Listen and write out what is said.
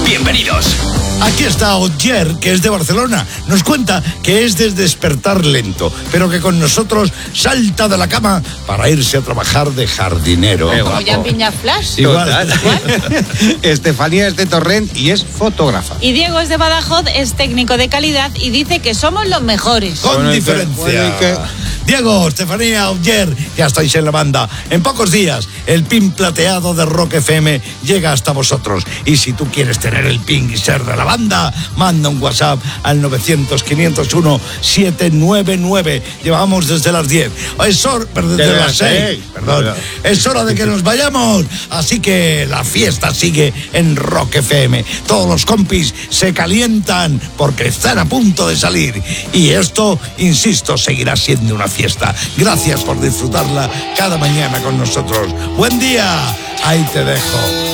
Bienvenidos. Aquí está Oyer, que es de Barcelona. Nos cuenta que es de despertar lento, pero que con nosotros salta de la cama para irse a trabajar de jardinero. Como ya en Piña Flash. Igual. Estefanía es de Torrent y es fotógrafa. Y Diego es de Badajoz, es técnico de calidad y dice que somos los mejores. Con diferencia. Diego, Estefanía, Oyer, ya estáis en la banda. En pocos días, el pin plateado de Rock FM llega hasta vosotros. Y si tú quieres tener el pin y ser de la banda, manda un WhatsApp al 900-501-799. Llevamos desde las 10. Desde las 6. Perdón. Es hora de que nos vayamos. Así que la fiesta sigue en Rock FM. Todos los compis se calientan porque están a punto de salir. Y esto, insisto, seguirá siendo una fiesta. Gracias por disfrutarla cada mañana con nosotros. Buen día. Ahí te dejo.